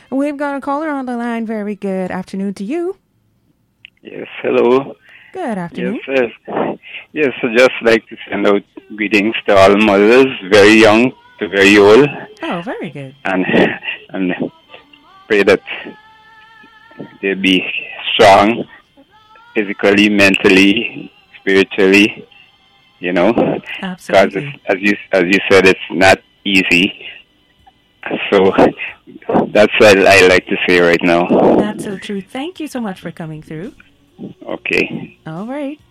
We've got a caller on the line. Very good afternoon to you. Yes, hello. Good afternoon. Yes, I just like to send out greetings to all mothers, very young to very old, Oh, very good. and and pray that they be strong physically, mentally, spiritually. Because Absolutely. as you said, it's not easy. So that's what I like to say right now. That's so true. Thank you so much for coming through. Okay. All right.